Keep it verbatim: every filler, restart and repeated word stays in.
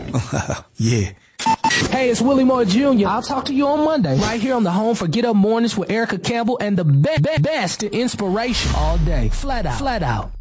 Yeah. Hey, it's Willie Moore Junior I'll talk to you on Monday, right here on the home for Get Up Mornings with Erica Campbell and the be- be- best in inspiration all day. Flat out. Flat out.